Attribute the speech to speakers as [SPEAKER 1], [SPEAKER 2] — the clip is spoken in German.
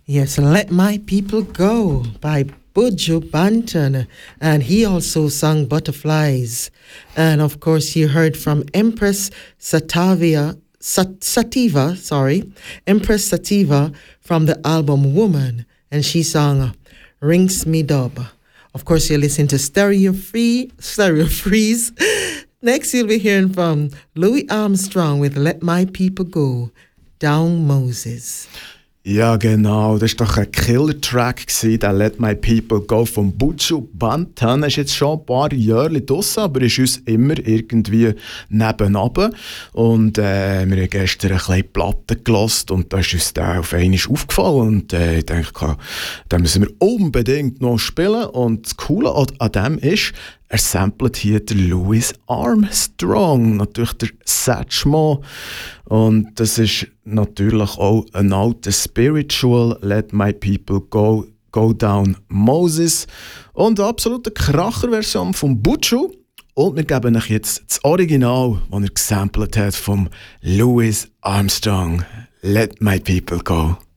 [SPEAKER 1] Yes, Let My People Go by Buju Banton, and he also sung Butterflies. And of course, you heard from Empress Empress Sativa from the album Woman, and she sang Rings Me Dub. Of course, you're listening to Stereo Freeze. Next, you'll be hearing from Louis Armstrong with Let My People Go, Down Moses.
[SPEAKER 2] Ja, genau. Das war doch ein Killer-Track, der Let My People Go von Buju Banton. Er ist jetzt schon ein paar Jahre draussen, aber ist uns immer irgendwie nebenan. Und wir haben gestern ein bisschen Platte gehört und da ist uns der auf einmal aufgefallen. Und ich denke, den müssen wir unbedingt noch spielen. Und das Coole an dem ist, er samplet hier den Louis Armstrong, natürlich der Satchmo. Und das ist natürlich auch ein alter Spiritual, Let My People Go Down Moses. Und eine absolute Kracher-Version von Buju. Und wir geben euch jetzt das Original, das er gesampelt hat, vom Louis Armstrong, Let My People Go.